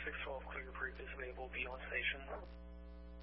612 Clear Creek is available. Be on station.